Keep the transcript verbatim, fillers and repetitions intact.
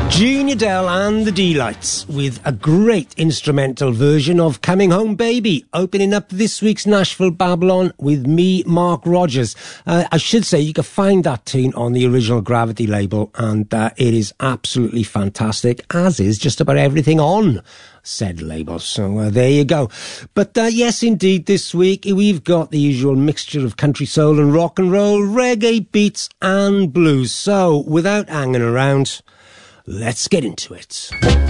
Gene Adele and the D-Lights with a great instrumental version of Coming Home Baby, opening up this week's Nashville Babylon with me, Mark Rogers. Uh, I should say you can find that tune on the original Gravity label, and uh, it is absolutely fantastic, as is just about everything on said label. So uh, there you go. But uh, yes, indeed, this week we've got the usual mixture of country soul and rock and roll, reggae beats and blues. So without hanging around, let's get into it.